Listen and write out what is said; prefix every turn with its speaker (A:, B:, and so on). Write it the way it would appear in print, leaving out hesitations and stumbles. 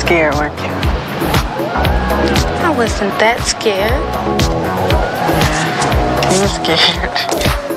A: scared, weren't you?
B: I wasn't that scared.
A: Yeah, you were scared.